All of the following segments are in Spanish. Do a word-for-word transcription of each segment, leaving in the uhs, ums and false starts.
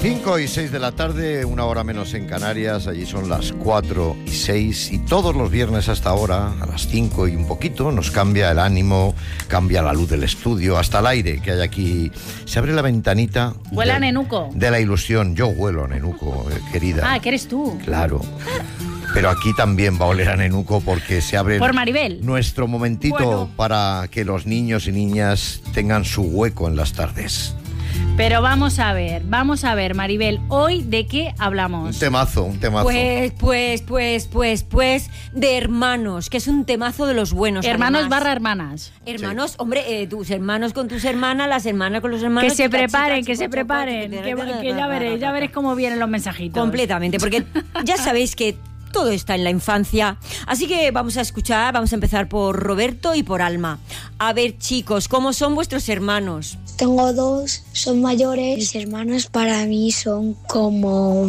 cinco y seis de la tarde, una hora menos en Canarias. Allí son las cuatro y seis. Y todos los viernes hasta ahora, a las cinco y un poquito, nos cambia el ánimo, cambia la luz del estudio, hasta el aire que hay aquí. Se abre la ventanita. Huele de, a nenuco. De la ilusión. Yo huelo a nenuco, eh, querida. Ah, que eres tú. Claro. Pero aquí también va a oler a nenuco porque se abre por Maribel. Nuestro momentito Bueno. para que los niños y niñas tengan su hueco en las tardes. Pero vamos a ver, vamos a ver, Maribel, ¿hoy de qué hablamos? Un temazo, un temazo. Pues, pues, pues, pues, pues, de hermanos, que es un temazo de los buenos. Hermanos además. barra hermanas. Hermanos, sí. Hombre, eh, tus hermanos con tus hermanas, las hermanas con los hermanos. Que se chica, preparen, chica, que chica, se preparen, chica, que, chica, que ya veréis, ya veréis cómo vienen los mensajitos. Completamente, porque ya sabéis que todo está en la infancia. Así que vamos a escuchar, vamos a empezar por Roberto y por Alma. A ver, chicos, ¿cómo son vuestros hermanos? Tengo dos, son mayores. Mis hermanos para mí son como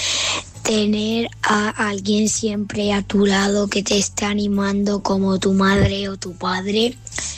tener a alguien siempre a tu lado que te esté animando, como tu madre o tu padre.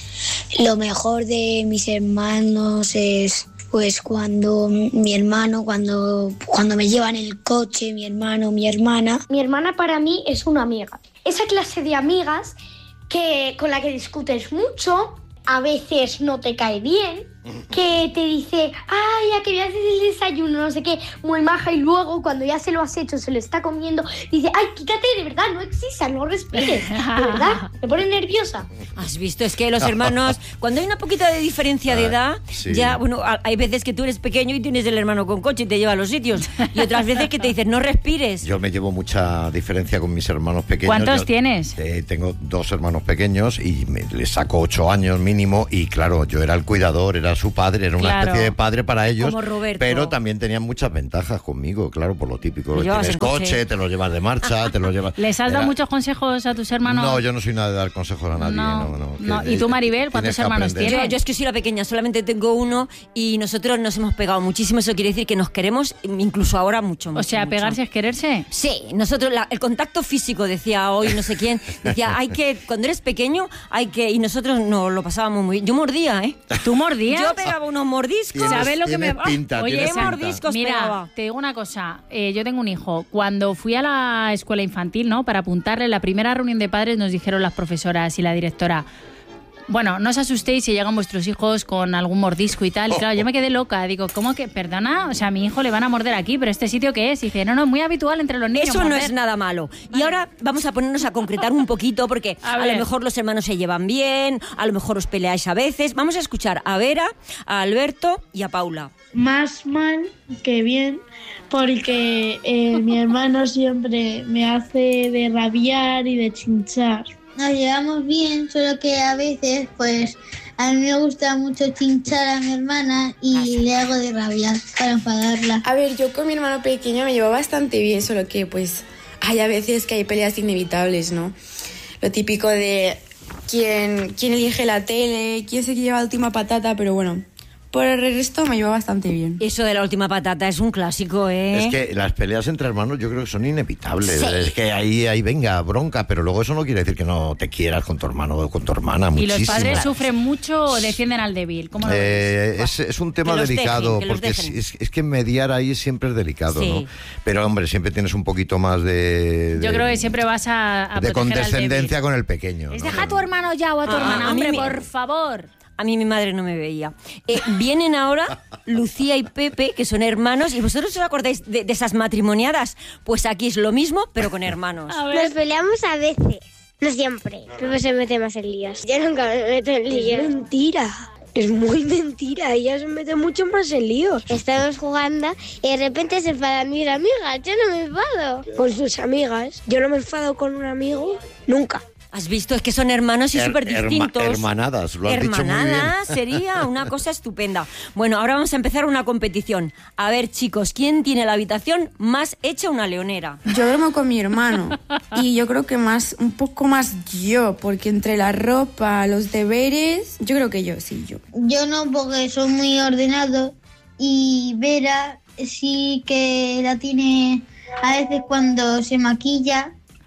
Lo mejor de mis hermanos es pues cuando mi hermano, cuando, cuando me llevan el coche, mi hermano, mi hermana. Mi hermana para mí es una amiga. Esa clase de amigas que, con la que discutes mucho, a veces no te cae bien, que te dice, ay, ya que me haces el desayuno, no sé qué, muy maja, y luego cuando ya se lo has hecho, se lo está comiendo, dice, ay, quítate, de verdad, no exista, no respires, de verdad, me pone nerviosa. ¿Has visto? Es que los hermanos, cuando hay una poquita de diferencia de edad, sí. ya, bueno, hay veces que tú eres pequeño y tienes el hermano con coche y te lleva a los sitios, y otras veces que te dicen, no respires. Yo me llevo mucha diferencia con mis hermanos pequeños. ¿Cuántos Yo, tienes? Eh, tengo dos hermanos pequeños y me, les saco ocho años mínimo, y claro, yo era el cuidador, era su padre, era una Claro. especie de padre para ellos, Como Roberto. pero también tenían muchas ventajas conmigo, claro, por lo típico. Lo llevas Tienes en coche, coche. te lo llevas de marcha, te lo llevas... ¿Les has dado Era- muchos consejos a tus hermanos? No, yo no soy nada de dar consejos a nadie. No, No, no, no. que- ¿Y tú, Maribel, tienes cuántos que hermanos aprender. tienes? Yo, yo es que soy la pequeña, solamente tengo uno y nosotros nos hemos pegado muchísimo. Eso quiere decir que nos queremos incluso ahora mucho, mucho. O sea, mucho. pegarse es quererse. Sí, nosotros, la- el contacto físico, decía hoy no sé quién, decía, hay que, cuando eres pequeño, hay que, y nosotros no lo pasábamos muy bien. Yo mordía, ¿eh? ¿Tú mordías? Yo pegaba unos mordiscos. Tienes- ¿Sabes lo que me tienes pinta, Oye, tienes esa- pinta. mordiscos Mira, pegaba. te digo una cosa. Eh, yo tengo un hijo. Cuando fui a la escuela infantil, ¿no? Para apuntarle, en la primera reunión de padres nos dijeron las profesoras y la directora, bueno, no os asustéis si llegan vuestros hijos con algún mordisco y tal. Y claro, yo me quedé loca. Digo, ¿cómo que? Perdona, o sea, a mi hijo le van a morder aquí, pero ¿este sitio qué es? Y dice, no, no, es muy habitual entre los niños Eso no morder. es nada malo. Y ahora vamos a ponernos a concretar un poquito porque A a, ver. lo mejor los hermanos se llevan bien, a lo mejor os peleáis a veces. Vamos a escuchar a Vera, a Alberto y a Paula. Más mal que bien, porque eh, mi hermano siempre me hace de rabiar y de chinchar. Nos llevamos bien, solo que a veces, pues, a mí me gusta mucho chinchar a mi hermana y le hago de rabiar para enfadarla. A ver, yo con mi hermano pequeño me llevo bastante bien, solo que pues hay a veces que hay peleas inevitables, ¿no? Lo típico de quién, quién elige la tele, quién se lleva la última patata, pero bueno, por el resto me llevo bastante bien. Eso de la última patata es un clásico, ¿eh? Es que las peleas entre hermanos yo creo que son inevitables. Sí. Es que ahí, ahí venga bronca, pero luego eso no quiere decir que no te quieras con tu hermano o con tu hermana. ¿Y Muchísimo. los padres sufren mucho o defienden al débil? ¿Cómo lo ves? Eh, es, es un tema Que los delicado, dejen, que los porque es, dejen. es- es que mediar ahí siempre es delicado, Sí. ¿no? Pero hombre, siempre tienes un poquito más de... Yo de- creo que siempre vas a, a de proteger al condescendencia débil. con el pequeño. Es ¿no? deja a tu hermano ya o a tu Ah, hermana, a mí hombre, me- por favor. A mí mi madre no me veía. Eh, vienen ahora Lucía y Pepe, que son hermanos, y vosotros os acordáis de, de esas matrimoniadas. Pues aquí es lo mismo, pero con hermanos. Nos peleamos a veces, no siempre. Pepe se mete más en líos. Yo nunca me meto en líos. Es mentira, es muy mentira, ella se mete mucho más en líos. Estamos jugando y de repente se enfadan mis amigas. Yo no me enfado. Con sus amigas, yo no me enfado con un amigo, nunca. ¿Has visto? Es que son hermanos y Her- súper herma- distintos. hermanadas, lo has dicho muy bien. Hermanadas sería una cosa estupenda. Bueno, ahora vamos a empezar una competición. A ver, chicos, ¿quién tiene la habitación más hecha una leonera? Yo duermo con mi hermano y yo creo que más, un poco más yo, porque entre la ropa, los deberes, yo creo que yo, sí, yo. Yo no, porque soy muy ordenado, y Vera sí que la tiene a veces cuando se maquilla,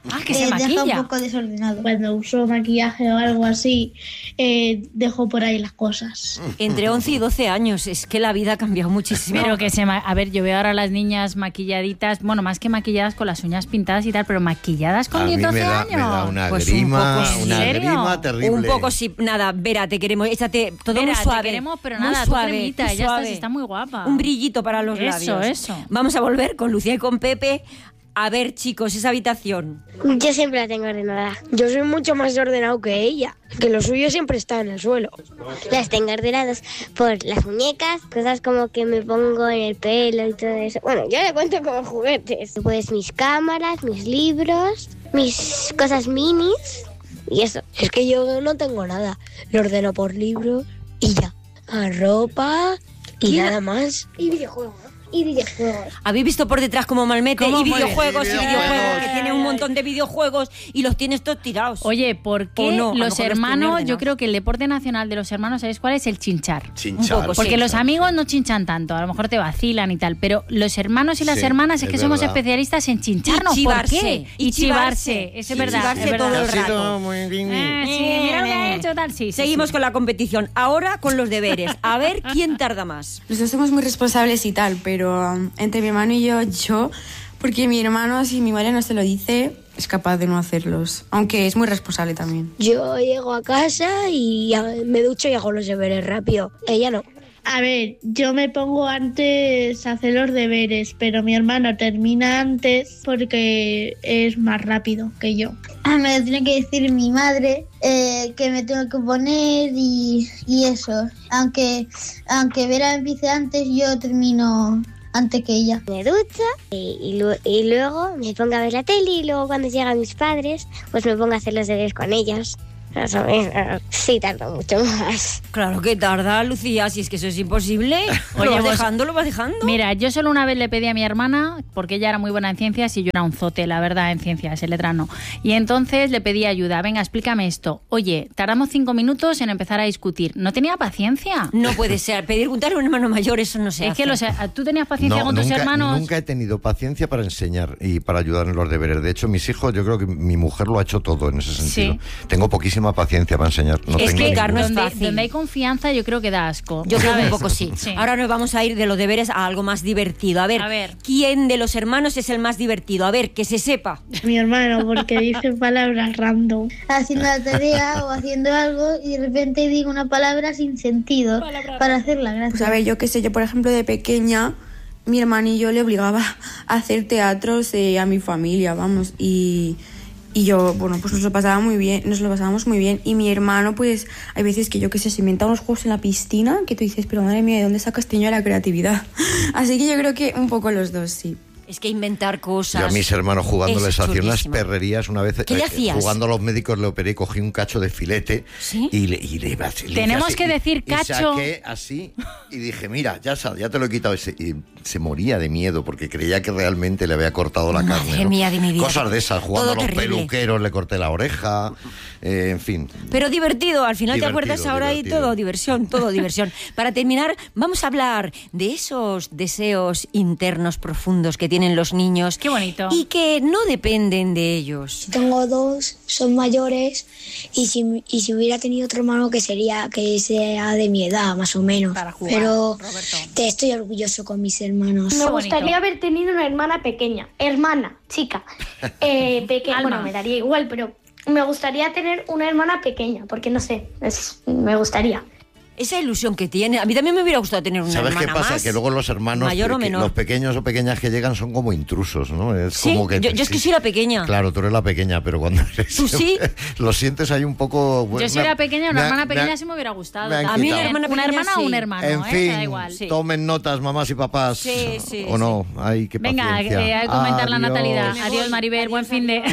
Ah, que eh, se deja maquilla. un poco desordenado. Cuando uso maquillaje o algo así, eh, dejo por ahí las cosas. Entre once y doce años, es que la vida ha cambiado muchísimo. Pero que se... ma- A ver, yo veo ahora a las niñas maquilladitas, bueno, más que maquilladas con las uñas pintadas y tal, pero maquilladas con A mí diez, doce me da, años. me da una Pues un grima, poco, ¿en una serio? grima terrible. Un poco sí, nada, Vera, te queremos, échate todo Vera, muy te suave. queremos, pero muy nada, tú suave, cremita, tú ya suave. estás, está muy guapa. Un brillito para los Eso, labios. eso. Vamos a volver con Lucía y con Pepe. A ver, chicos, esa habitación. Yo siempre la tengo ordenada. Yo soy mucho más ordenado que ella, que lo suyo siempre está en el suelo. Las tengo ordenadas por las muñecas, cosas como que me pongo en el pelo y todo eso. Bueno, yo le cuento como juguetes. Pues mis cámaras, mis libros, mis cosas minis y eso. Es que yo no tengo nada. Lo ordeno por libros y ya. A ropa y nada más. Y videojuegos. Y videojuegos. ¿Habéis visto por detrás cómo malmete? ¿Cómo Y mueve? videojuegos, y Y videojuegos, videojuegos. que tiene un montón de videojuegos y los tienes todos tirados. Oye, ¿por qué O no, a lo los mejor los tiene hermanos, yo ordenados. creo que el deporte nacional de los hermanos, ¿sabéis cuál es? El chinchar. Chinchar. Un poco, Porque sí. los amigos no chinchan tanto, a lo mejor te vacilan y tal, pero los hermanos y las Sí, hermanas es que es somos verdad. especialistas en chincharnos. Y ¿Por chivarse, qué? y chivarse. Eso es Sí, verdad, chivarse es verdad. todo el Ha sido rato. muy bien. Eh, sí, mira lo que ha hecho tal, sí. sí, Seguimos sí. con la competición. Ahora con los deberes. A ver quién tarda más. Los dos somos muy responsables y tal, pero um, entre mi hermano y yo, yo, porque mi hermano, si mi madre no se lo dice, es capaz de no hacerlos. Aunque es muy responsable también. Yo llego a casa y ya- me ducho y hago los deberes rápido. Ella no. A ver, yo me pongo antes a hacer los deberes, pero mi hermano termina antes porque es más rápido que yo. Me lo tiene que decir mi madre, eh, que me tengo que poner y, y eso. Aunque, aunque Vera empiece antes, yo termino antes que ella. Me ducho y, y lu- y luego me pongo a ver la tele y luego cuando llegan mis padres, pues me pongo a hacer los deberes con ellos. ¿Sabes? Sí, tardo mucho más. Claro que tarda, Lucía, si es que eso es imposible. Oye, lo vas vos- dejando, lo vas dejando. Mira, yo solo una vez le pedí a mi hermana, porque ella era muy buena en ciencias y yo era un zote, la verdad, en ciencias, en letra no. Y entonces le pedí ayuda, venga, explícame esto. Oye, tardamos cinco minutos en empezar a discutir. No tenía paciencia. No puede ser. Pedir preguntar a un hermano mayor, eso no se Es hace. que los, tú tenías paciencia No, con tus nunca, hermanos. nunca he tenido paciencia para enseñar y para ayudar en los deberes. De hecho, mis hijos, yo creo que mi mujer lo ha hecho todo en ese sentido. Sí. Tengo poquísima paciencia para enseñar. No Es tengo que, ninguna. Carlos, donde, fácil. donde hay confianza yo creo que da asco. Yo creo que un ¿sabes? poco sí. Sí. Ahora nos vamos a ir de los deberes a algo más divertido. A ver, A ver. ¿quién de los hermanos es el más divertido? A ver, que se sepa. Mi hermano, porque dice palabras random. Haciendo la tarea o haciendo algo y de repente digo una palabra sin sentido para hacer la gracia. Pues a ver, yo qué sé, yo por ejemplo de pequeña, mi hermano y yo le obligaba a hacer teatros eh, a mi familia, vamos, y, y yo, bueno, pues nos lo pasaba muy bien, nos lo pasábamos muy bien, y mi hermano, pues, hay veces que yo qué sé, se inventa unos juegos en la piscina que tú dices, pero madre mía, ¿de dónde sacas este niño la creatividad? Así que yo creo que un poco los dos, sí. Es que inventar cosas. Yo a mis hermanos jugándoles es hacía unas chulísimo. perrerías una vez. ¿Qué le eh, hacías? Jugando a los médicos le operé, cogí un cacho de filete ¿Sí? y le, y le iba así. le hice Tenemos así, que y- decir y cacho. saqué así y dije, mira, ya, sal, ya te lo he quitado. Y se, y se moría de miedo porque creía que realmente le había cortado la Madre carne. ¿no? mía de mi vida. Cosas de esas, jugando Todo a los terrible. peluqueros, le corté la oreja, eh, en fin. Pero divertido, al final Divertido, te acuerdas ahora y divertido. todo, diversión, todo diversión. Para terminar, vamos a hablar de esos deseos internos profundos que tienen los niños. Qué bonito. Y que no dependen de ellos. Tengo dos, son mayores y si, y si hubiera tenido otro hermano que sería que sea de mi edad más o menos. Para jugar, Pero Roberto. te estoy orgulloso con mis hermanos. Me Qué gustaría bonito. haber tenido una hermana pequeña, hermana, chica, eh, pequeña. Alma. Bueno, me daría igual, pero me gustaría tener una hermana pequeña, porque no sé, es- me gustaría. Esa ilusión que tiene. A mí también me hubiera gustado tener una ¿Sabes qué hermana pasa? más. Que luego los hermanos, mayor o que- menor. los pequeños o pequeñas que llegan son como intrusos, ¿no? Es Sí, como que yo- yo es que soy la pequeña. Claro, tú eres la pequeña, pero cuando eres ¿Tú sí? lo sientes ahí un poco. Yo si me- era pequeña, una me ha- hermana me pequeña ha- sí me hubiera gustado. me han también. quitado. A mí una hermana una pequeña hermana o un sí. hermano, En ¿eh? fin, Da igual. Sí. tomen notas, mamás y papás. Sí, sí, o no, hay que Venga, paciencia. eh, hay que comentar la Adiós. natalidad. Adiós, Maribel, buen fin de...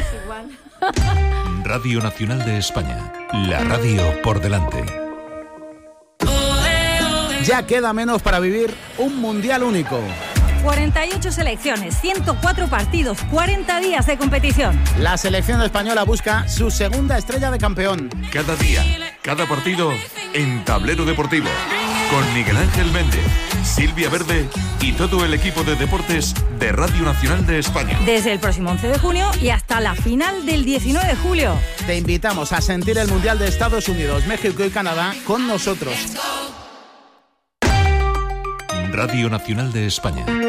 Radio Nacional de España. La radio por delante. Ya queda menos para vivir un mundial único. cuarenta y ocho selecciones, ciento cuatro partidos, cuarenta días de competición. La selección española busca su segunda estrella de campeón. Cada día, cada partido en Tablero Deportivo. Con Miguel Ángel Méndez, Silvia Verde y todo el equipo de deportes de Radio Nacional de España. Desde el próximo once de junio y hasta la final del diecinueve de julio. Te invitamos a sentir el Mundial de Estados Unidos, México y Canadá con nosotros. Radio Nacional de España.